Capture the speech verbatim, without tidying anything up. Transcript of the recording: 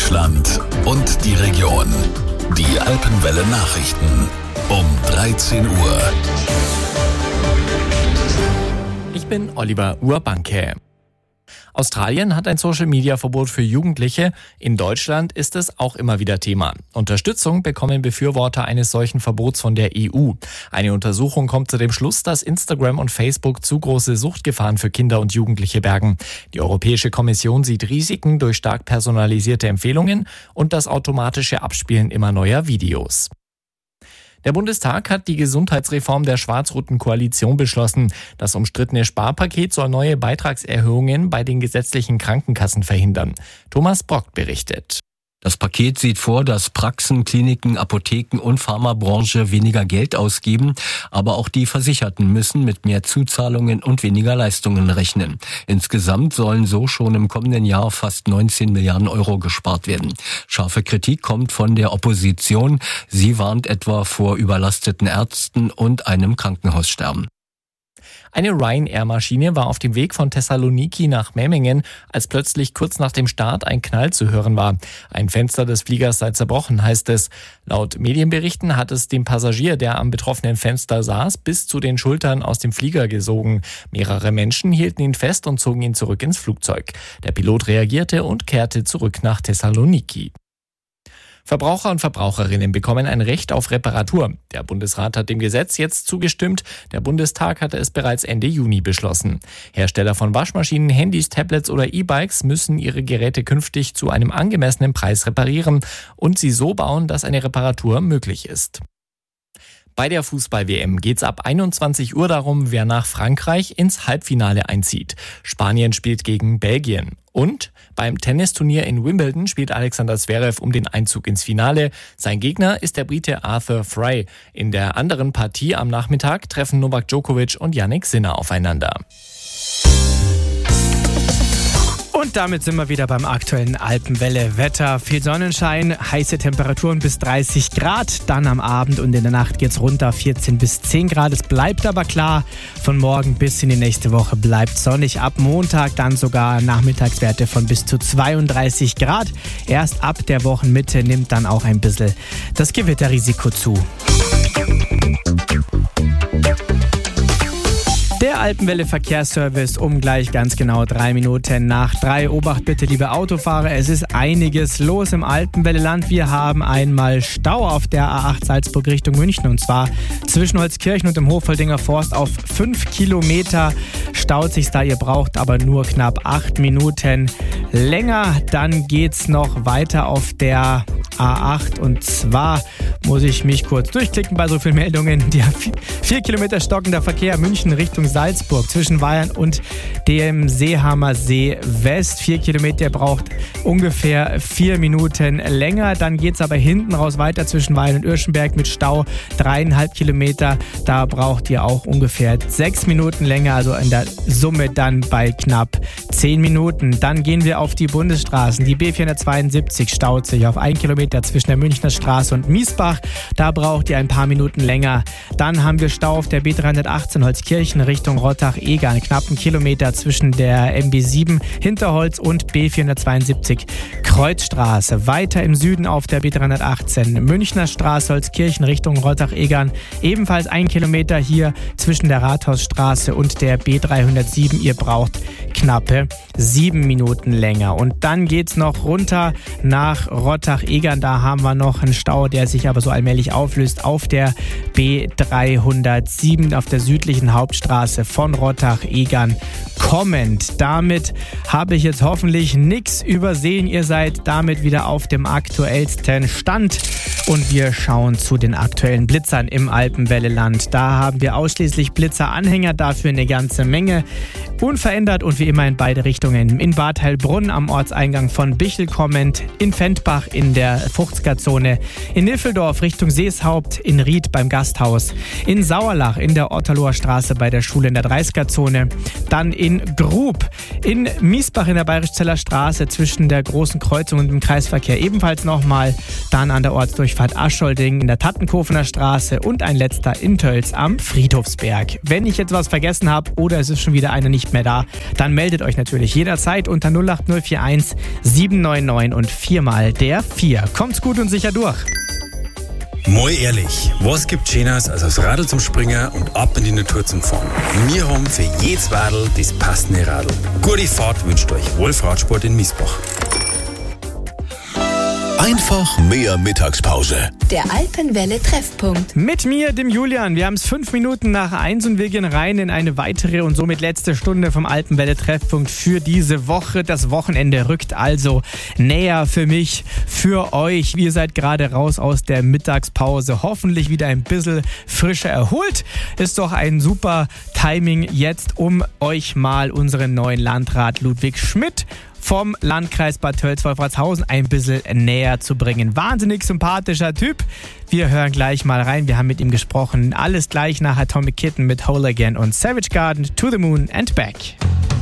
Deutschland und die Region. Die Alpenwelle Nachrichten um dreizehn Uhr. Ich bin Oliver Urbanke. Australien hat ein Social-Media-Verbot für Jugendliche. In Deutschland ist es auch immer wieder Thema. Unterstützung bekommen Befürworter eines solchen Verbots von der E U. Eine Untersuchung kommt zu dem Schluss, dass Instagram und Facebook zu große Suchtgefahren für Kinder und Jugendliche bergen. Die Europäische Kommission sieht Risiken durch stark personalisierte Empfehlungen und das automatische Abspielen immer neuer Videos. Der Bundestag hat die Gesundheitsreform der schwarz-roten Koalition beschlossen. Das umstrittene Sparpaket soll neue Beitragserhöhungen bei den gesetzlichen Krankenkassen verhindern. Thomas Brock berichtet. Das Paket sieht vor, dass Praxen, Kliniken, Apotheken und Pharmabranche weniger Geld ausgeben, aber auch die Versicherten müssen mit mehr Zuzahlungen und weniger Leistungen rechnen. Insgesamt sollen so schon im kommenden Jahr fast neunzehn Milliarden Euro gespart werden. Scharfe Kritik kommt von der Opposition. Sie warnt etwa vor überlasteten Ärzten und einem Krankenhaussterben. Eine Ryanair-Maschine war auf dem Weg von Thessaloniki nach Memmingen, als plötzlich kurz nach dem Start ein Knall zu hören war. Ein Fenster des Fliegers sei zerbrochen, heißt es. Laut Medienberichten hat es den Passagier, der am betroffenen Fenster saß, bis zu den Schultern aus dem Flieger gesogen. Mehrere Menschen hielten ihn fest und zogen ihn zurück ins Flugzeug. Der Pilot reagierte und kehrte zurück nach Thessaloniki. Verbraucher und Verbraucherinnen bekommen ein Recht auf Reparatur. Der Bundesrat hat dem Gesetz jetzt zugestimmt. Der Bundestag hatte es bereits Ende Juni beschlossen. Hersteller von Waschmaschinen, Handys, Tablets oder E-Bikes müssen ihre Geräte künftig zu einem angemessenen Preis reparieren und sie so bauen, dass eine Reparatur möglich ist. Bei der Fußball-W M geht's ab einundzwanzig Uhr darum, wer nach Frankreich ins Halbfinale einzieht. Spanien spielt gegen Belgien. Und beim Tennisturnier in Wimbledon spielt Alexander Zverev um den Einzug ins Finale. Sein Gegner ist der Brite Arthur Fry. In der anderen Partie am Nachmittag treffen Novak Djokovic und Jannik Sinner aufeinander. Und damit sind wir wieder beim aktuellen Alpenwelle-Wetter. Viel Sonnenschein, heiße Temperaturen bis dreißig Grad. Dann am Abend und in der Nacht geht's runter, vierzehn bis zehn Grad. Es bleibt aber klar, von morgen bis in die nächste Woche bleibt sonnig. Ab Montag dann sogar Nachmittagswerte von bis zu zweiunddreißig Grad. Erst ab der Wochenmitte nimmt dann auch ein bisschen das Gewitterrisiko zu. Der Alpenwelle-Verkehrsservice um gleich ganz genau drei Minuten nach drei. Obacht bitte, liebe Autofahrer, es ist einiges los im Alpenwelle-Land. Wir haben einmal Stau auf der A acht Salzburg Richtung München und zwar zwischen Holzkirchen und dem Hochfeldinger Forst auf fünf Kilometer staut sich da. Ihr braucht aber nur knapp acht Minuten länger. Dann geht's noch weiter auf der A acht und zwar muss ich mich kurz durchklicken bei so vielen Meldungen. Der vier Kilometer stockender Verkehr München Richtung Salzburg zwischen Weihern und dem Seehamer See West. Vier Kilometer braucht ungefähr vier Minuten länger. Dann geht es aber hinten raus weiter zwischen Weihern und Irschenberg mit Stau dreieinhalb Kilometer. Da braucht ihr auch ungefähr sechs Minuten länger, also in der Summe dann bei knapp zehn Minuten. Dann gehen wir auf die Bundesstraßen. Die B vierhundertzweiundsiebzig staut sich auf ein Kilometer zwischen der Münchner Straße und Miesbach. Da braucht ihr ein paar Minuten länger. Dann haben wir Stau auf der B dreihundertachtzehn Holzkirchen Richtung Rottach-Eger. Einen knappen Kilometer zwischen der M B sieben Hinterholz und B vierhundertzweiundsiebzig Kreuzstraße. Weiter im Süden auf der B dreihundertachtzehn Münchner Straße Holzkirchen Richtung Rottach-Egern. Ebenfalls ein Kilometer hier zwischen der Rathausstraße und der B dreihundertsieben. Ihr braucht knappe sieben Minuten länger. Und dann geht's noch runter nach Rottach-Egern. Da haben wir noch einen Stau, der sich aber so allmählich auflöst auf der B dreihundertsieben auf der südlichen Hauptstraße von Rottach-Egern kommend. Damit habe ich jetzt hoffentlich nichts übersehen. Ihr seid damit wieder auf dem aktuellsten Stand. Und wir schauen zu den aktuellen Blitzern im Alpenwelle-Land. Da haben wir ausschließlich Blitzeranhänger, dafür eine ganze Menge. Unverändert und wie immer in beide Richtungen. In Bad Heilbrunn am Ortseingang von Bichl kommend, in Fendbach in der Fuchsgar-Zone, in Niffeldorf Richtung Seeshaupt, in Ried beim Gasthaus, in Sauerlach in der Otterloher Straße bei der Schule in der dreißiger-Zone, dann in Grub, in Miesbach in der Bayerischzeller Straße zwischen der Großen Kreuzung und dem Kreisverkehr ebenfalls nochmal, dann an der Ortsdurchfahrt Durchfahrt Aschholding in der Tattenkofener Straße und ein letzter in Tölz am Friedhofsberg. Wenn ich jetzt was vergessen habe oder es ist schon wieder einer nicht mehr da, dann meldet euch natürlich jederzeit unter null acht null vier eins sieben neun neun und viermal der vier. Kommt's gut und sicher durch. Mal ehrlich, was gibt Schöneres als aufs Radl zum Springen und ab in die Natur zum Fahren? Wir haben für jedes Radl das passende Radl. Gute Fahrt wünscht euch Wolf Radsport in Miesbach. Einfach mehr Mittagspause. Der Alpenwelle-Treffpunkt. Mit mir, dem Julian. Wir haben es fünf Minuten nach eins und wir gehen rein in eine weitere und somit letzte Stunde vom Alpenwelle-Treffpunkt für diese Woche. Das Wochenende rückt also näher für mich, für euch. Ihr seid gerade raus aus der Mittagspause. Hoffentlich wieder ein bisschen frischer erholt. Ist doch ein super Timing jetzt, um euch mal unseren neuen Landrat Ludwig Schmidt vom Landkreis Bad Tölz-Wolfratshausen ein bisschen näher zu bringen. Wahnsinnig sympathischer Typ. Wir hören gleich mal rein. Wir haben mit ihm gesprochen. Alles gleich nach Atomic Kitten mit Whole Again und Savage Garden, To the Moon and Back.